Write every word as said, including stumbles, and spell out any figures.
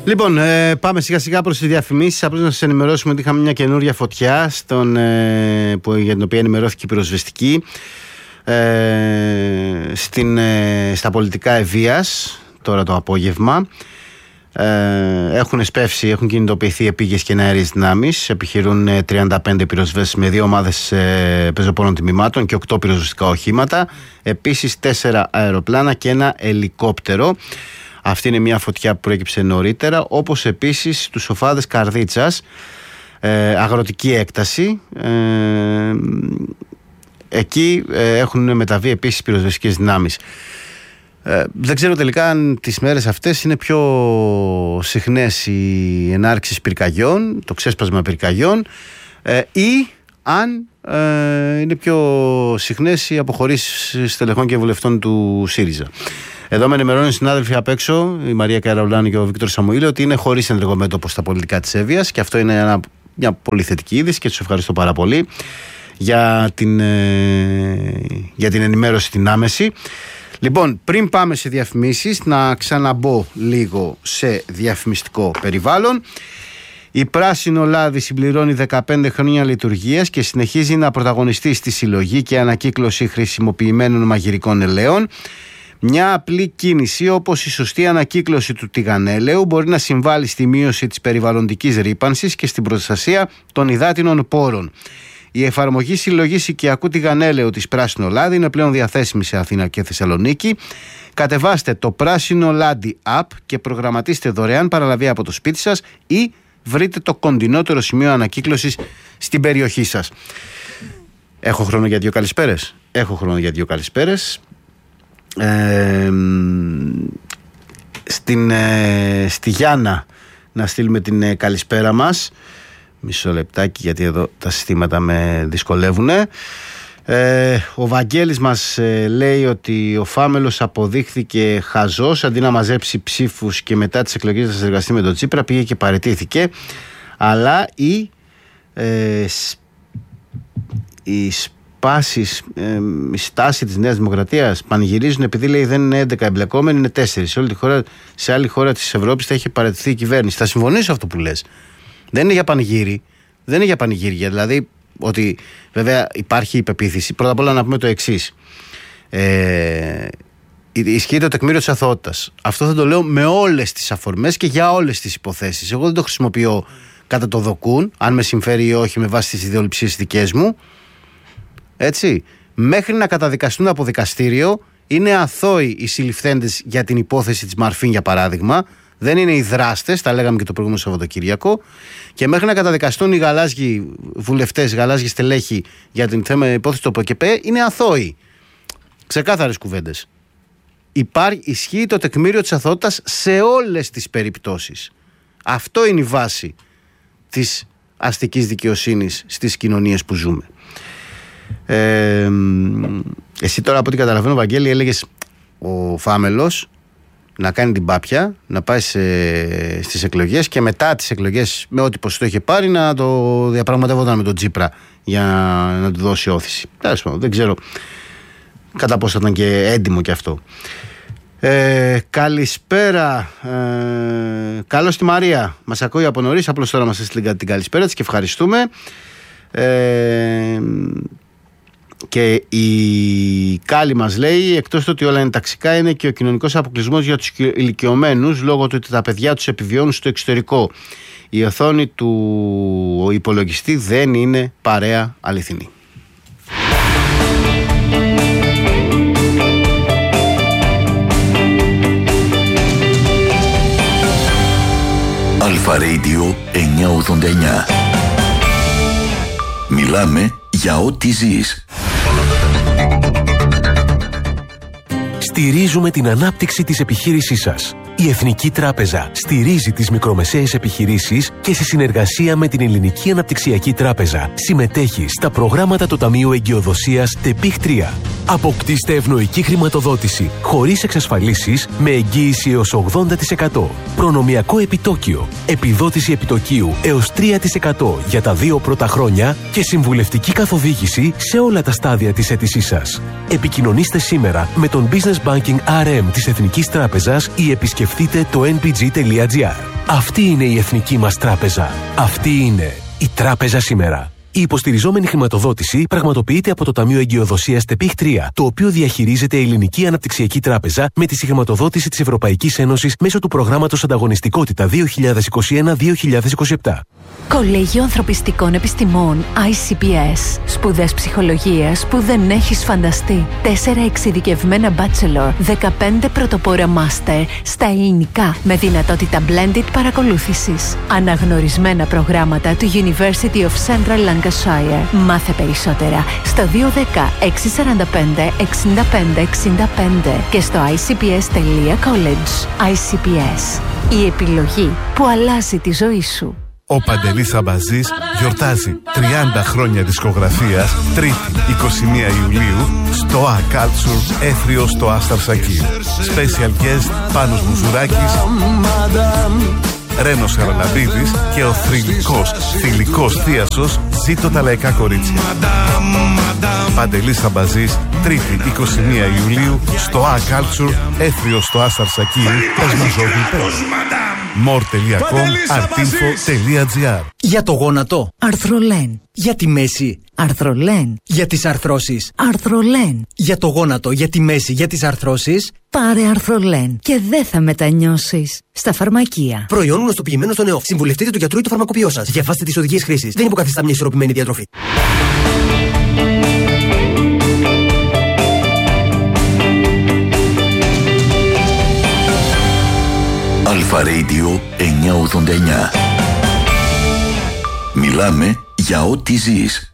Λοιπόν, ε, πάμε σιγά σιγά προς τις διαφημίσεις. Απλώς να σας ενημερώσουμε ότι είχαμε μια καινούρια φωτιά στον, ε, που, για την οποία ενημερώθηκε η πυροσβεστική ε, στην, ε, στα πολιτικά Ευβοίας τώρα το απόγευμα. Ε, έχουν σπεύσει, έχουν κινητοποιηθεί επίγειες και εναέριες δυνάμεις. Επιχειρούν ε, τριάντα πέντε πυροσβέστες με δύο ομάδες ε, πεζοπόρων τμήματων και οκτώ πυροσβεστικά οχήματα. Επίσης τέσσερα αεροπλάνα και ένα ελικόπτερο. Αυτή είναι μια φωτιά που προέκυψε νωρίτερα, όπως επίσης τους Σοφάδες Καρδίτσας, ε, αγροτική έκταση. Ε, εκεί ε, έχουν μεταβεί επίσης πυροσβεστικές δυνάμεις. Ε, δεν ξέρω τελικά αν τις μέρες αυτές είναι πιο συχνές οι ενάρξεις πυρκαγιών, το ξέσπασμα πυρκαγιών, ε, ή αν ε, είναι πιο συχνές οι αποχωρήσεις στελεχών και βουλευτών του ΣΥΡΙΖΑ. Εδώ με ενημερώνουν οι συνάδελφοι απ' έξω, η Μαρία Καραουλάνη και ο Βίκτορ Σαμουήλ, ότι είναι χωρίς ενεργομέτωπο στα πολιτικά της Εύβοιας, και αυτό είναι ένα, μια πολύ θετική είδηση και τους ευχαριστώ πάρα πολύ για την, ε, για την ενημέρωση την άμεση. Λοιπόν, πριν πάμε σε διαφημίσεις, να ξαναμπω λίγο σε διαφημιστικό περιβάλλον. Η Πράσινο Λάδι συμπληρώνει δεκαπέντε χρόνια λειτουργίας και συνεχίζει να πρωταγωνιστεί στη συλλογή και ανακύκλωση χρησιμοποιημένων μαγειρικών ελαίων. Μια απλή κίνηση όπως η σωστή ανακύκλωση του τηγανέλαιου μπορεί να συμβάλλει στη μείωση της περιβαλλοντικής ρύπανσης και στην προστασία των υδάτινων πόρων. Η εφαρμογή συλλογής οικιακού τηγανέλαιου της Πράσινο Λάδι είναι πλέον διαθέσιμη σε Αθήνα και Θεσσαλονίκη. Κατεβάστε το Πράσινο Λάδι app και προγραμματίστε δωρεάν παραλαβή από το σπίτι σας ή βρείτε το κοντινότερο σημείο ανακύκλωσης στην περιοχή σας. Έχω χρόνο για δύο καλησπέρες. Έχω χρόνο για δύο καλησπέρες. Ε, στην, ε, στη Γιάννα να στείλουμε την ε, καλησπέρα μας. Μισό λεπτάκι, γιατί εδώ τα συστήματα με δυσκολεύουν. ε, Ο Βαγγέλης μας ε, λέει ότι ο Φάμελος αποδείχθηκε χαζός. Αντί να μαζέψει ψήφους και μετά τις εκλογές να συνεργαστεί με τον Τσίπρα, πήγε και παραιτήθηκε. Αλλά η ε, η Πάσεις, ε, η στάση της Νέας Δημοκρατίας πανηγυρίζουν επειδή λέει δεν είναι έντεκα εμπλεκόμενοι, είναι τέσσερα. Σε όλη τη χώρα, σε άλλη χώρα της Ευρώπης θα είχε παραιτηθεί η κυβέρνηση. Θα συμφωνήσω αυτό που λες. Δεν είναι για πανηγύρι. Δεν είναι για πανηγύρια. Δηλαδή, ότι βέβαια υπάρχει υπεποίθηση. Πρώτα απ' όλα να πούμε το εξής. Ε, ισχύει το τεκμήριο της αθωότητας. Αυτό θα το λέω με όλες τις αφορμές και για όλες τις υποθέσεις. Εγώ δεν το χρησιμοποιώ κατά το δοκούν, αν με συμφέρει ή όχι με βάση τις ιδεολειψίες δικές μου. Έτσι, μέχρι να καταδικαστούν από δικαστήριο, είναι αθώοι οι συλληφθέντες για την υπόθεση της Μαρφίν, για παράδειγμα. Δεν είναι οι δράστες, τα λέγαμε και το προηγούμενο Σαββατοκύριακο. Και μέχρι να καταδικαστούν οι γαλάζιοι βουλευτές, οι γαλάζιοι στελέχοι για την θέμα υπόθεση του ΟΠΕΚΕΠΕ, είναι αθώοι. Ξεκάθαρες κουβέντες. Υπάρχει, ισχύει το τεκμήριο της αθωότητας σε όλες τις περιπτώσεις. Αυτό είναι η βάση της αστικής δικαιοσύνης στις κοινωνίες που ζούμε. Ε, εσύ τώρα, από ό,τι καταλαβαίνω, Βαγγέλη, έλεγες ο Φάμελος να κάνει την πάπια, να πάει σε, στις εκλογές και μετά τις εκλογές, με ό,τι ποσοστό είχε πάρει, να το διαπραγματεύονταν με τον Τσίπρα για να του δώσει όθηση. Δεν ξέρω κατά πόσο ήταν και έντιμο και αυτό. Ε, καλησπέρα. Ε, καλώς τη Μαρία. Μας ακούει από νωρίς. Απλώς τώρα μας έστειλε την καλησπέρα της και ευχαριστούμε. Ε, και η Κάλλη μας λέει, εκτός του ότι όλα είναι ταξικά, είναι και ο κοινωνικός αποκλεισμός για τους ηλικιωμένους λόγω του ότι τα παιδιά τους επιβιώνουν στο εξωτερικό. Η οθόνη του υπολογιστή δεν είναι παρέα αληθινή. Αλφα Radio εννιακόσια ογδόντα εννιά. Μιλάμε για ό,τι ζεις. Στηρίζουμε την ανάπτυξη της επιχείρησής σας. Η Εθνική Τράπεζα στηρίζει τις μικρομεσαίες επιχειρήσεις και σε συνεργασία με την Ελληνική Αναπτυξιακή Τράπεζα συμμετέχει στα προγράμματα του Ταμείου Εγκυοδοσίας ΤΕΠΙΧ τρία. Αποκτήστε ευνοϊκή χρηματοδότηση χωρίς εξασφαλίσεις με εγγύηση έως ογδόντα τοις εκατό. Προνομιακό επιτόκιο, επιδότηση επιτοκίου έως τρία τοις εκατό για τα δύο πρώτα χρόνια και συμβουλευτική καθοδήγηση σε όλα τα στάδια της αίτησής σας. Επικοινωνήστε σήμερα με τον Business Banking αρ εμ της Εθνικής Τράπεζας ή επισκεφτείτε το εν πι τζι τελεία τζι άρ. Αυτή είναι η εθνική μας τράπεζα. Αυτή είναι η τράπεζα σήμερα. Η υποστηριζόμενη χρηματοδότηση πραγματοποιείται από το Ταμείο Εγκυοδοσίας ΤΕΠΙΧ τρία, το οποίο διαχειρίζεται η Ελληνική Αναπτυξιακή Τράπεζα με τη συγχρηματοδότηση της Ευρωπαϊκής Ένωσης μέσω του προγράμματος Ανταγωνιστικότητα δύο χιλιάδες είκοσι ένα με δύο χιλιάδες είκοσι επτά. Κολέγιο Ανθρωπιστικών Επιστημών άι σι πι ες. Σπουδές ψυχολογίας που δεν έχεις φανταστεί. Τέσσερα εξειδικευμένα bachelor, δεκαπέντε πρωτοπόρα master στα ελληνικά με δυνατότητα blended παρακολούθησης. Αναγνωρισμένα προγράμματα του University of Central Lancashire. Μάθε περισσότερα στο δύο ένα μηδέν έξι τέσσερα πέντε εξήντα πέντε εξήντα πέντε και στο άι σι πι ες τελεία college. άι σι πι ες. Η επιλογή που αλλάζει τη ζωή σου. Ο Παντελής Αμπαζής γιορτάζει τριάντα χρόνια δισκογραφίας, Τρίτη είκοσι μία Ιουλίου στο A Culture Έθριο στο Άσταρ Σακί. Special guest Πάνος Μουζουράκης, Ρένος Χαραλαμπίδης και ο θρυλικός, θηλυκός θίασος Ζήτω τα λαϊκά κορίτσια. Παντελής Αμπαζής, Τρίτη είκοσι μία Ιουλίου στο A Culture Έθριο στο Άσταρ Σακί. more τελεία com, artinfo τελεία gr. Για το γόνατο, Αρθρολέν. Για τη μέση, Αρθρολέν. Για τις αρθρώσεις, Αρθρολέν. Για το γόνατο, για τη μέση, για τις αρθρώσεις, πάρε Αρθρολέν και δεν θα μετανιώσεις. Στα φαρμακεία. Προϊόν γνωστοποιημένο στον ΕΟΦ. Συμβουλευτείτε του γιατρού ή του φαρμακοποιό σας. Διαβάστε τις οδηγίες χρήσης. Δεν υποκαθιστά μια ισορροπημένη διατροφή. Αλφα Radio εννιακόσια ογδόντα εννιά. Μιλάμε για ό,τι ζεις.